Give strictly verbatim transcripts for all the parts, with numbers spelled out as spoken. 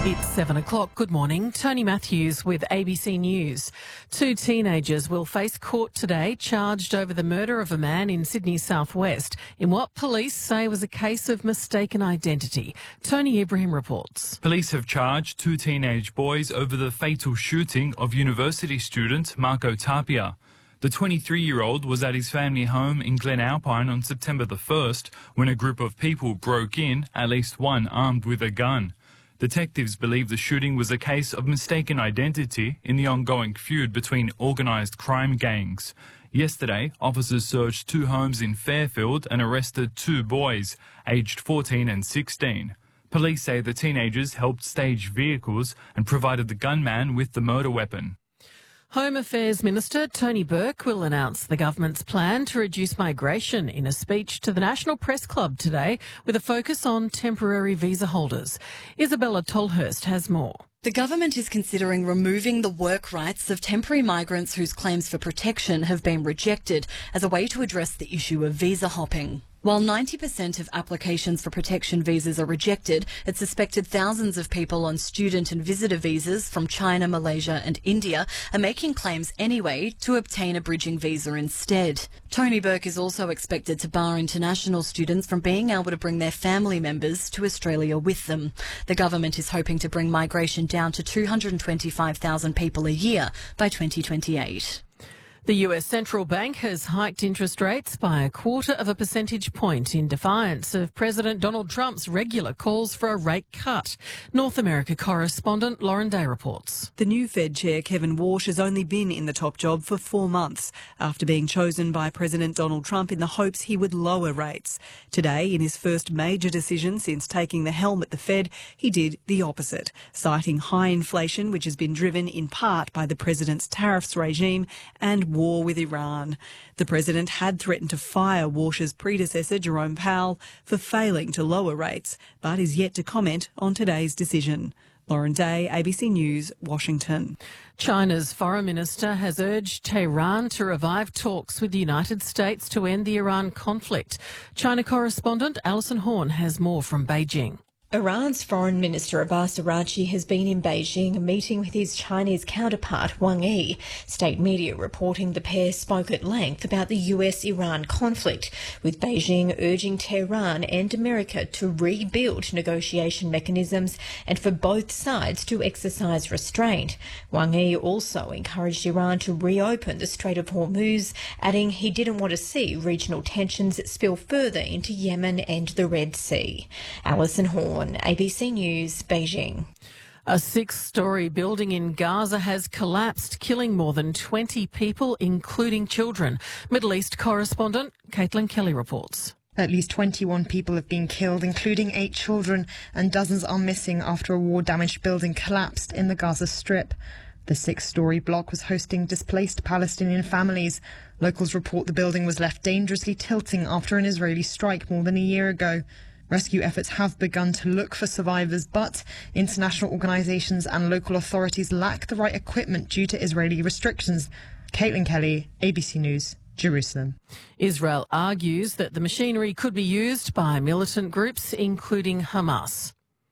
It's seven o'clock. Good morning. Tony Matthews with A B C News. Two teenagers will face court today charged over the murder of a man in Sydney's southwest in what police say was a case of mistaken identity. Tony Ibrahim reports. Police have charged two teenage boys over the fatal shooting of university student Marco Tapia. The twenty-three-year-old was at his family home in Glen Alpine on September the first when a group of people broke in, at least one armed with a gun. Detectives believe the shooting was a case of mistaken identity in the ongoing feud between organised crime gangs. Yesterday, officers searched two homes in Fairfield and arrested two boys, aged fourteen and sixteen. Police say the teenagers helped stage vehicles and provided the gunman with the murder weapon. Home Affairs Minister Tony Burke will announce the government's plan to reduce migration in a speech to the National Press Club today with a focus on temporary visa holders. Isabella Tolhurst has more. The government is considering removing the work rights of temporary migrants whose claims for protection have been rejected as a way to address the issue of visa hopping. While ninety percent of applications for protection visas are rejected, it's suspected thousands of people on student and visitor visas from China, Malaysia and India are making claims anyway to obtain a bridging visa instead. Tony Burke is also expected to bar international students from being able to bring their family members to Australia with them. The government is hoping to bring migration down to two hundred twenty-five thousand people a year by twenty twenty-eight. The U S Central Bank has hiked interest rates by a quarter of a percentage point in defiance of President Donald Trump's regular calls for a rate cut. North America correspondent Lauren Day reports. The new Fed chair, Kevin Warsh, has only been in the top job for four months after being chosen by President Donald Trump in the hopes he would lower rates. Today, in his first major decision since taking the helm at the Fed, he did the opposite, citing high inflation, which has been driven in part by the president's tariffs regime and war with Iran. The president had threatened to fire Warsh's predecessor, Jerome Powell, for failing to lower rates, but is yet to comment on today's decision. Lauren Day, A B C News, Washington. China's foreign minister has urged Tehran to revive talks with the United States to end the Iran conflict. China correspondent Alison Horn has more from Beijing. Iran's Foreign Minister Abbas Araghchi has been in Beijing meeting with his Chinese counterpart Wang Yi. State media reporting the pair spoke at length about the U S Iran conflict, with Beijing urging Tehran and America to rebuild negotiation mechanisms and for both sides to exercise restraint. Wang Yi also encouraged Iran to reopen the Strait of Hormuz, adding he didn't want to see regional tensions spill further into Yemen and the Red Sea. Alison Horn, A B C News, Beijing. A six-storey building in Gaza has collapsed, killing more than twenty people, including children. Middle East correspondent Caitlin Kelly reports. At least twenty-one people have been killed, including eight children, and dozens are missing after a war-damaged building collapsed in the Gaza Strip. The six-storey block was hosting displaced Palestinian families. Locals report the building was left dangerously tilting after an Israeli strike more than a year ago. Rescue efforts have begun to look for survivors, but international organisations and local authorities lack the right equipment due to Israeli restrictions. Caitlin Kelly, A B C News, Jerusalem. Israel argues that the machinery could be used by militant groups, including Hamas.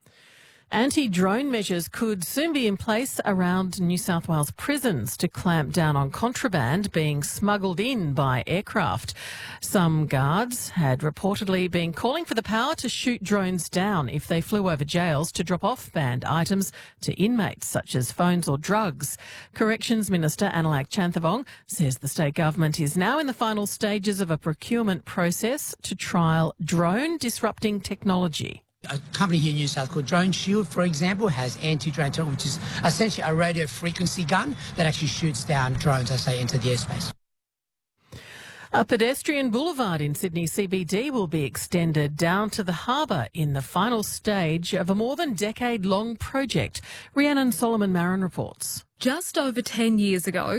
Anti-drone measures could soon be in place around New South Wales prisons to clamp down on contraband being smuggled in by aircraft. Some guards had reportedly been calling for the power to shoot drones down if they flew over jails to drop off banned items to inmates, such as phones or drugs. Corrections Minister Analak Chanthavong says the state government is now in the final stages of a procurement process to trial drone disrupting technology. A company here in New South called Drone Shield, for example, has anti-drone, which is essentially a radio frequency gun that actually shoots down drones as they enter the airspace. A pedestrian boulevard in Sydney C B D will be extended down to the harbour in the final stage of a more than decade-long project. Rhiannon Solomon Marin reports. Just over ten years ago,